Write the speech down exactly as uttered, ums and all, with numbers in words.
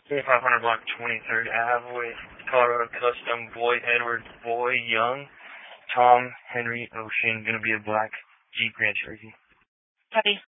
twenty-five hundred block twenty-third Ave with Colorado Custom Boy Edward Boy Young, Tom Henry Ocean, gonna be a black Jeep Grand Cherokee. Copy.